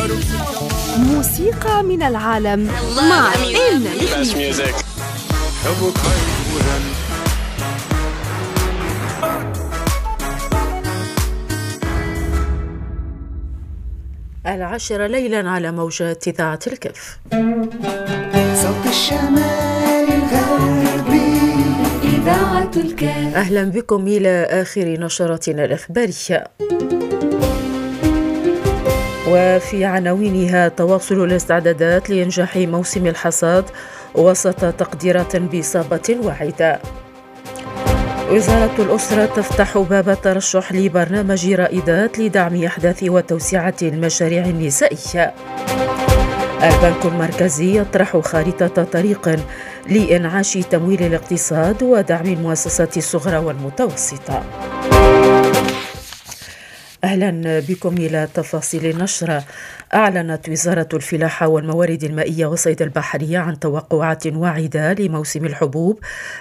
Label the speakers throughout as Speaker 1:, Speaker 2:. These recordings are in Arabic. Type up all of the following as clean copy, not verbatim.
Speaker 1: موسيقى من العالم مع إلنا العاشرة ليلا على موجات إذاعة الكف.
Speaker 2: صوت الشمال الغربي إذاعة الكف.
Speaker 1: أهلا بكم إلى آخر نشراتنا الإخبارية، وفي عناوينها: تواصل الاستعدادات لإنجاح موسم الحصاد وسط تقديرات بإصابة واحدة. وزارة الأسرة تفتح باب الترشح لبرنامج رائدات لدعم أحداث وتوسعة المشاريع النسائية. البنك المركزي يطرح خارطة طريق لإنعاش تمويل الاقتصاد ودعم المؤسسات الصغرى والمتوسطة. أهلا بكم إلى تفاصيل النشرة. أعلنت وزارة الفلاحة والموارد المائية والصيد البحرية عن توقعات واعدة لموسم الحبوب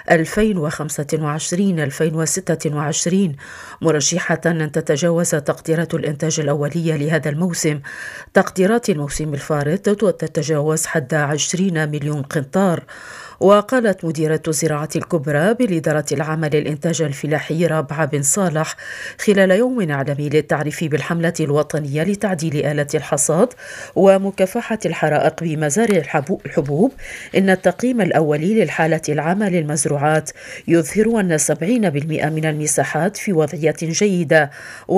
Speaker 1: 2025-2026، مرشحة أن تتجاوز تقديرات الإنتاج الأولية لهذا الموسم تقديرات الموسم الفارط وتتجاوز حد 20 مليون قنطار. وقالت مديرة الزراعة الكبرى بالإدارة العامة للإنتاج الفلاحي رابعة بن صالح خلال يوم عالمي للتعريف بالحملة الوطنية لتعديل آلة الحصاد ومكافحة الحرائق بمزارع الحبوب إن التقييم الأولي للحالة العامة للمزروعات يظهر أن 70% من المساحات في وضعية جيدة،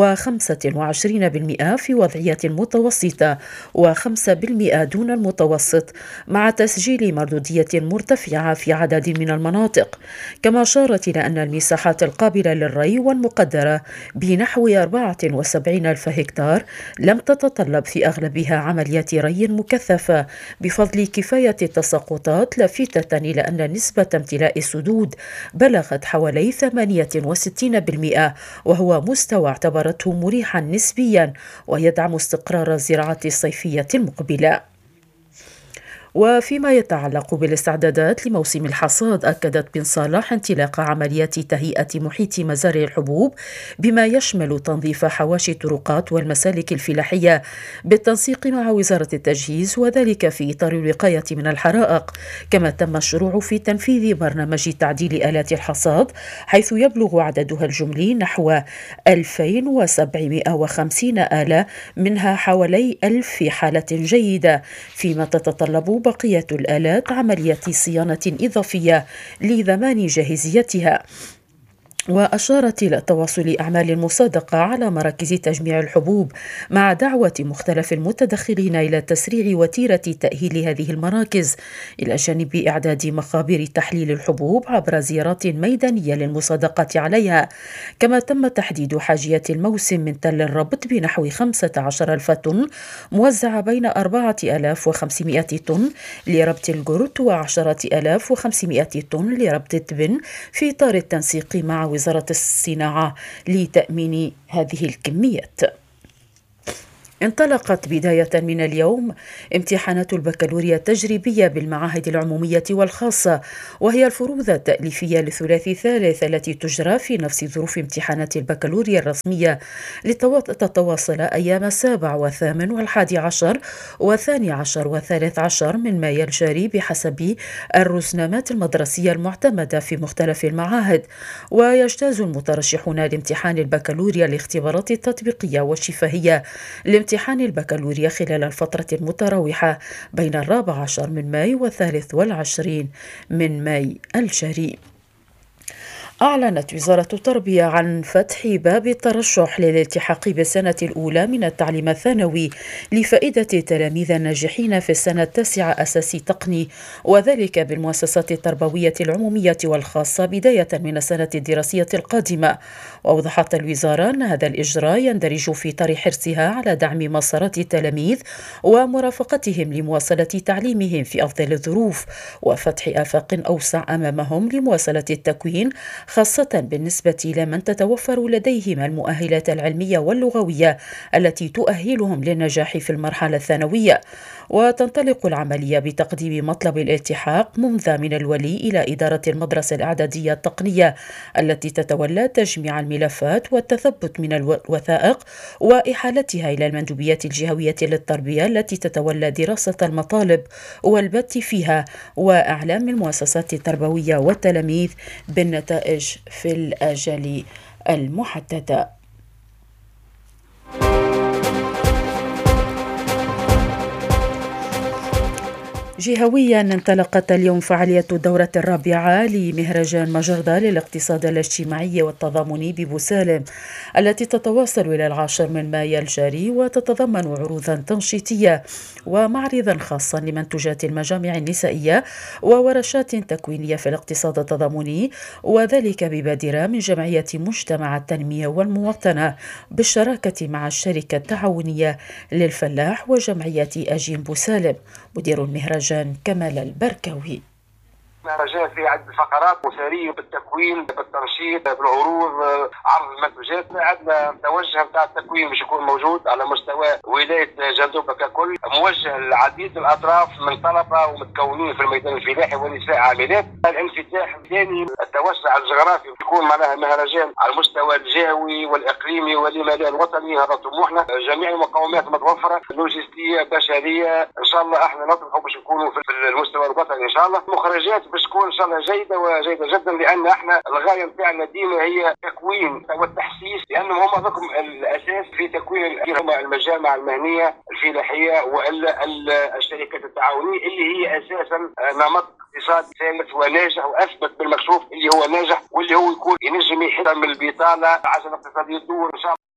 Speaker 1: و25% في وضعية متوسطة، و5% دون المتوسط، مع تسجيل مردودية مرتفعة في عدد من المناطق. كما أشارت إلى أن المساحات القابلة للري والمقدرة بنحو 74 ألف هكتار لم تتطلب في أغلبها عمليات ري مكثفة بفضل كفاية التساقطات، لافتة إلى أن نسبة امتلاء السدود بلغت حوالي 68%، وهو مستوى اعتبرته مريحا نسبيا ويدعم استقرار الزراعة الصيفية المقبلة. وفيما يتعلق بالاستعدادات لموسم الحصاد، أكدت بن صالح انطلاق عمليات تهيئة محيط مزارع الحبوب بما يشمل تنظيف حواشي الطرقات والمسالك الفلاحية بالتنسيق مع وزارة التجهيز، وذلك في إطار الوقاية من الحرائق. كما تم الشروع في تنفيذ برنامج تعديل آلات الحصاد، حيث يبلغ عددها الجملي نحو 2750 آلة، منها حوالي 1000 في حالة جيدة، فيما تتطلب بقية الآلات عملية صيانة إضافية لضمان جاهزيتها. وأشارت إلى تواصل أعمال المصادقة على مراكز تجميع الحبوب مع دعوة مختلف المتدخلين إلى تسريع وتيرة تأهيل هذه المراكز، إلى جانب إعداد مخابر تحليل الحبوب عبر زيارات ميدانية للمصادقة عليها. كما تم تحديد حاجية الموسم من تل الربط بنحو 15 ألف طن موزعة بين 4500 طن لربط الجرد و10,500 طن لربط التبن، في إطار التنسيق مع وزارة الصناعة لتأمين هذه الكميات. انطلقت بداية من اليوم امتحانات البكالوريا التجريبية بالمعاهد العمومية والخاصة، وهي الفروض التأليفية للثلاثي الثالث التي تجرى في نفس ظروف امتحانات البكالوريا الرسمية لتتواصل أيام 7 و8 و11 و12 و13 من مايو الجاري بحسب الرزنامات المدرسية المعتمدة في مختلف المعاهد. ويجتاز المترشحون لامتحان البكالوريا الاختبارات التطبيقية والشفهية امتحان البكالوريا خلال الفترة المتراوحة بين 14 من مايو و23 من مايو الجاري. أعلنت وزارة التربية عن فتح باب الترشح للالتحاق بالسنة الأولى من التعليم الثانوي لفائدة التلاميذ الناجحين في السنة 9 أساسي تقني، وذلك بالمؤسسات التربوية العمومية والخاصة بداية من السنة الدراسية القادمة. وأوضحت الوزارة أن هذا الإجراء يندرج في إطار حرصها على دعم مسارات التلاميذ ومرافقتهم لمواصلة تعليمهم في أفضل الظروف، وفتح آفاق أوسع أمامهم لمواصلة التكوين خاصة بالنسبة لمن تتوفر لديهم المؤهلات العلمية واللغوية التي تؤهلهم للنجاح في المرحلة الثانوية. وتنطلق العملية بتقديم مطلب الالتحاق منذ من الولي إلى إدارة المدرسة الإعدادية التقنية التي تتولى تجميع الملفات والتثبت من الوثائق وإحالتها إلى المندوبيات الجهوية للتربية التي تتولى دراسة المطالب والبت فيها وإعلام المؤسسات التربوية والتلاميذ بالنتائج في الآجال المحددة. جهويا انطلقت اليوم فعالية الدورة الرابعة لمهرجان مجردة للاقتصاد الاجتماعي والتضامني ببوسالم التي تتواصل إلى 10 من مايو الجاري، وتتضمن عروضا تنشيطية ومعرضا خاصا لمنتوجات المجامع النسائية وورشات تكوينية في الاقتصاد التضامني، وذلك ببادرة من جمعية مجتمع التنمية والمواطنة بالشراكة مع الشركة التعاونية للفلاح وجمعية أجين بوسالم. مدير المهرجان كمال البركوي:
Speaker 3: مهرجان في عدة فقرات أسرية بالتكوين بالتنشيط بالعروض عرض المنتوجات. عندنا توجه نتاع التكوين باش يكون موجود على مستوى ولاية جندوبة ككل، موجه لعديد الأطراف من طلبة ومتكونين في الميدان الفلاحي ونساء عاملات. الانفتاح الثاني التوسع الجغرافي يكون معناها مهرجان على المستوى الجهوي والإقليمي ولما لا الوطني. هذا طموحنا، جميع المقومات متوفرة لوجستية بشرية. إن شاء الله احنا نطمح باش نكونوا في المستوى الوطني إن شاء الله. مخرجات باش تكون ان شاء الله جيده وجيده جدا، لان احنا الغايه نتاعنا ديما هي تكوين والتحسيس، لانهم هم ذكم الاساس في تكوين المجامع المهنيه الفلاحيه والا الشركات التعاونيه اللي هي اساسا نمط اقتصادي ثابت وناجح واثبت بالمكشوف اللي هو ناجح واللي هو يكون ينجم يحد من البطاله عشان الاقتصاديه تدور ان شاء الله.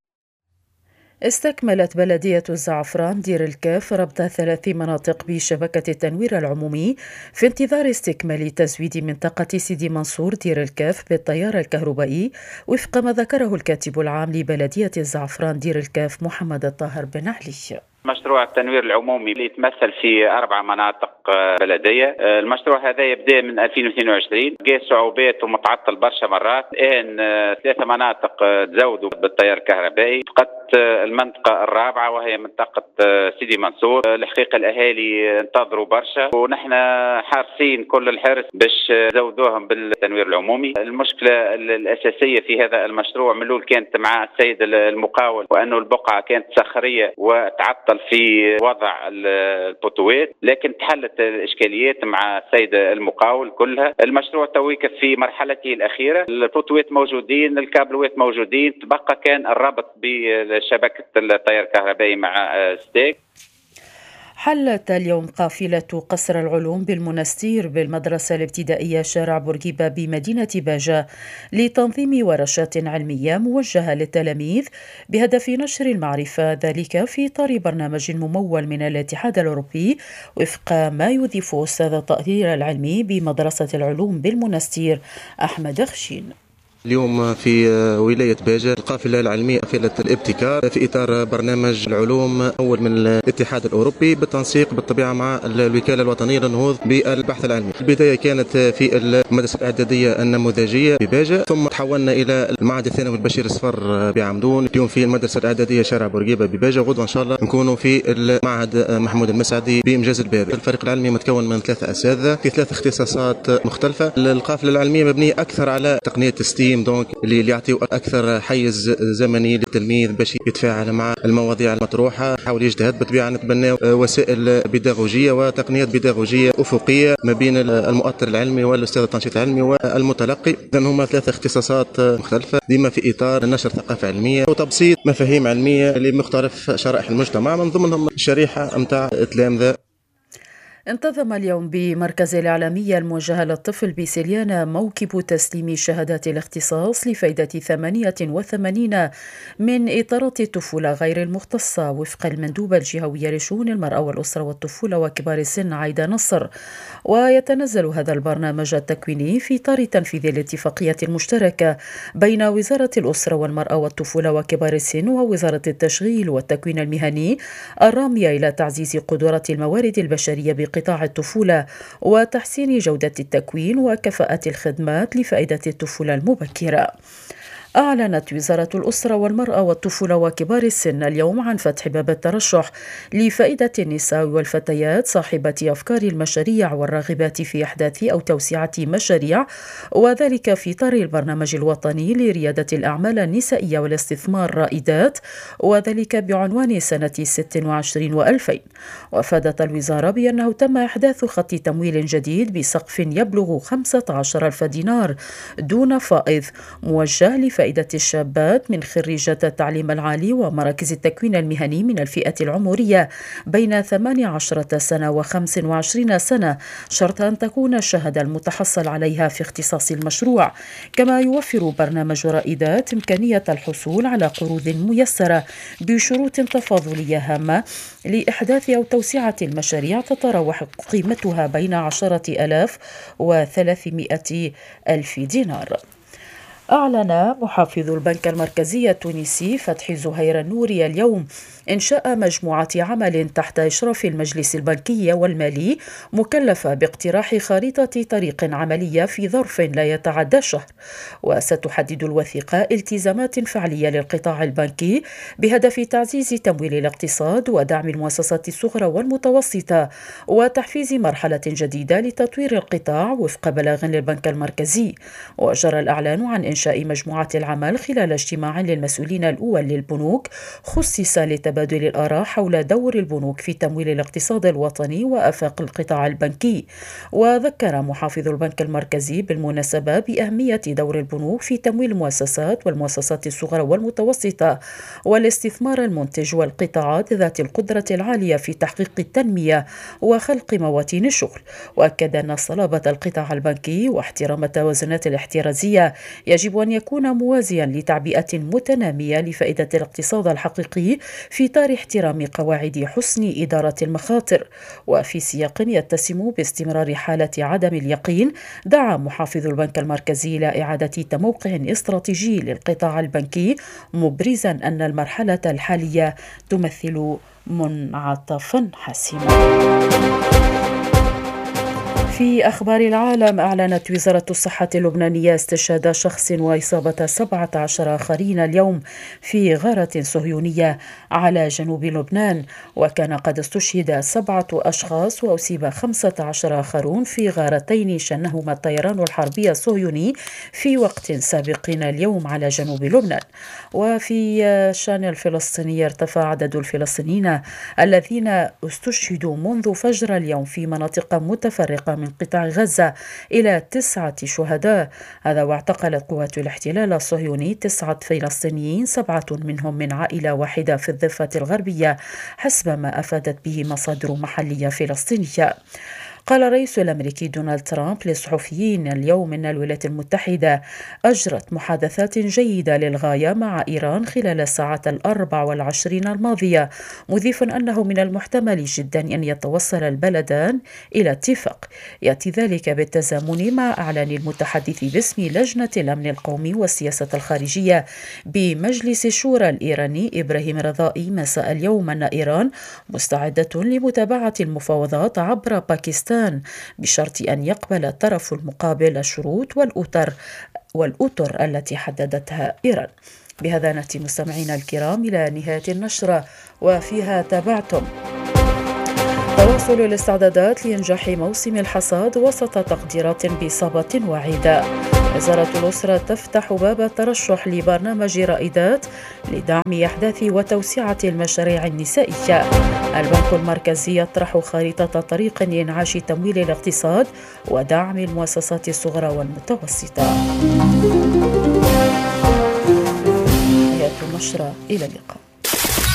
Speaker 1: استكملت بلدية الزعفران دير الكاف ربط 3 مناطق بشبكة التنوير العمومي في انتظار استكمال تزويد منطقة سيدي منصور دير الكاف بالتيار الكهربائي، وفق ما ذكره الكاتب العام لبلدية الزعفران دير الكاف محمد الطاهر بن علي.
Speaker 4: مشروع التنوير العمومي اللي يتمثل في 4 مناطق بلدية. المشروع هذا يبدأ من 2022، جاء صعوبات ومتعطل برشا مرات. الآن 3 مناطق تزودوا بالتيار الكهربائي، بقت المنطقة الرابعة وهي منطقة سيدي منصور. الحقيقة الأهالي انتظروا برشا ونحن حارسين كل الحرص باش نزودوهم بالتنوير العمومي. المشكلة الأساسية في هذا المشروع من الأول كانت مع السيد المقاول، وأنه البقعة كانت صخرية وتعطل في وضع البوتوات، لكن تحلت الإشكاليات مع السيد المقاول كلها. المشروع تويك في مرحلته الأخيرة، البوتوات موجودين، الكابلوات موجودين، تبقى كان الربط بشبكة التيار الكهربائي مع ستيك.
Speaker 1: حلت اليوم قافلة قصر العلوم بالمنستير بالمدرسة الابتدائية شارع بورقيبة بمدينة باجة لتنظيم ورشات علمية موجهة للتلاميذ بهدف نشر المعرفة، ذلك في إطار برنامج ممول من الاتحاد الأوروبي وفق ما يضيفه أستاذ التأثير العلمي بمدرسة العلوم بالمنستير أحمد خشين.
Speaker 5: اليوم في ولاية باجة القافلة العلمية قافلة الابتكار في إطار برنامج العلوم أول من الاتحاد الأوروبي بالتنسيق بالطبيعة مع الوكالة الوطنية للنهوض بالبحث العلمي. البداية كانت في المدرسة الإعدادية النموذجية بباجة، ثم تحولنا إلى المعهد الثانوي البشير الصفر بعمدون، اليوم في المدرسة الإعدادية شارع بورقيبة بباجة، وغدوة إن شاء الله نكونوا في المعهد محمود المسعدي بإنجاز الباري. الفريق العلمي متكون من 3 أساتذة في 3 اختصاصات مختلفة. القافلة العلمية مبنية أكثر على تقنية ستيم دونك اللي يعطيو اكثر حيز زمني للتلميذ باش يتفاعل مع المواضيع المطروحه، يحاول يجتهد. بالطبيعه نتبناو وسائل بيداغوجيه وتقنيات بيداغوجيه افقيه ما بين المؤطر العلمي والاستاذ التنشيط العلمي والمتلقي. اذا هما 3 اختصاصات مختلفه ديما في اطار نشر ثقافه علميه وتبسيط مفاهيم علميه لمختلف شرائح المجتمع، من ضمنهم الشريحه نتاع التلامذه.
Speaker 1: انتظم اليوم بمركز الإعلامية الموجهة للطفل بسليانة موكب تسليم شهادات الاختصاص لفائدة 88 من إطارات الطفولة غير المختصة وفق المندوبة الجهوية لشؤون المرأة والأسرة والطفولة وكبار السن عايدة نصر. ويتنزل هذا البرنامج التكويني في إطار تنفيذ الاتفاقية المشتركة بين وزارة الأسرة والمرأة والطفولة وكبار السن ووزارة التشغيل والتكوين المهني الرامية إلى تعزيز قدرات الموارد البشرية قطاع الطفولة وتحسين جودة التكوين وكفاءة الخدمات لفائدة الطفولة المبكرة. أعلنت وزارة الأسرة والمرأة والطفولة وكبار السن اليوم عن فتح باب الترشح لفائدة النساء والفتيات صاحبة أفكار المشاريع والراغبات في إحداث أو توسعة مشاريع، وذلك في إطار البرنامج الوطني لريادة الأعمال النسائية والاستثمار رائدات، وذلك بعنوان سنة 26 و2000. وأفادت الوزارة بأنه تم إحداث خط تمويل جديد بسقف يبلغ 15,000 دينار دون فائض، موجه لفائدة الشابات من خريجات التعليم العالي ومراكز التكوين المهني من الفئة العمرية بين 18 سنة و25 سنة، شرط أن تكون الشهادة المتحصل عليها في اختصاص المشروع. كما يوفر برنامج رائدات إمكانية الحصول على قروض ميسرة بشروط تفاضلية هامة لإحداث أو توسعة المشاريع تتراوح قيمتها بين 10,000 و300,000 دينار. أعلن محافظ البنك المركزي التونسي فتحي زهير النوري اليوم إنشاء مجموعة عمل تحت إشراف المجلس البنكي والمالي مكلفة باقتراح خارطة طريق عملية في ظرف لا يتعدى شهر، وستحدد الوثيقة التزامات فعلية للقطاع البنكي بهدف تعزيز تمويل الاقتصاد ودعم المؤسسات الصغرى والمتوسطة وتحفيز مرحلة جديدة لتطوير القطاع وفق بلاغ للبنك المركزي. وجرى الإعلان عن إنشاء مجموعة العمل خلال اجتماع للمسؤولين الأول للبنوك خصص لتبادل الآراء حول دور البنوك في تمويل الاقتصاد الوطني وآفاق القطاع البنكي. وذكر محافظ البنك المركزي بالمناسبة بأهمية دور البنوك في تمويل المؤسسات والمؤسسات الصغرى والمتوسطة والاستثمار المنتج والقطاعات ذات القدرة العالية في تحقيق التنمية وخلق مواتين الشغل. وأكد أن صلابة القطاع البنكي واحترام التوازنات الاحترازية يجب أن يكون موازيا لتعبئة متنامية لفائدة الاقتصاد الحقيقي في إطار احترام قواعد حسن إدارة المخاطر. وفي سياق يتسم باستمرار حالة عدم اليقين، دعا محافظ البنك المركزي إلى إعادة تموقع استراتيجي للقطاع البنكي، مبرزا أن المرحلة الحالية تمثل منعطفا حاسما. في أخبار العالم، أعلنت وزارة الصحة اللبنانية استشهاد شخص وإصابة 17 آخرين اليوم في غارة صهيونية على جنوب لبنان، وكان قد استشهد 7 أشخاص وأصيب 15 آخرون في غارتين شنهما الطيران الحربي الصهيوني في وقت سابق اليوم على جنوب لبنان. وفي الشأن الفلسطيني، ارتفع عدد الفلسطينيين الذين استشهدوا منذ فجر اليوم في مناطق متفرقة من قطاع غزة إلى 9 شهداء. هذا واعتقلت قوات الاحتلال الصهيوني 9 فلسطينيين، 7 منهم من عائلة واحدة في الضفة الغربية، حسب ما أفادت به مصادر محلية فلسطينية. قال الرئيس الأمريكي دونالد ترامب للصحفيين اليوم أن الولايات المتحدة أجرت محادثات جيدة للغاية مع إيران خلال الساعات 24 الماضية، مضيفا أنه من المحتمل جدا أن يتوصل البلدان إلى اتفاق. يأتي ذلك بالتزامن مع إعلان المتحدث باسم لجنة الأمن القومي والسياسة الخارجية بمجلس الشورى الإيراني إبراهيم رضائي مساء اليوم أن إيران مستعدة لمتابعة المفاوضات عبر باكستان بشرط أن يقبل الطرف المقابل الشروط والأطر التي حددتها إيران. بهذا نأتي مستمعينا الكرام إلى نهاية النشرة، وفيها تابعتم تواصل الاستعدادات لإنجاح موسم الحصاد وسط تقديرات بإصابة واعدة. وزارة الأسرة تفتح باب الترشح لبرنامج رائدات لدعم إحداث وتوسعة المشاريع النسائية. البنك المركزي يطرح خارطة طريق لإنعاش تمويل الاقتصاد ودعم المؤسسات الصغرى والمتوسطة. نهاية النشرة، إلى اللقاء.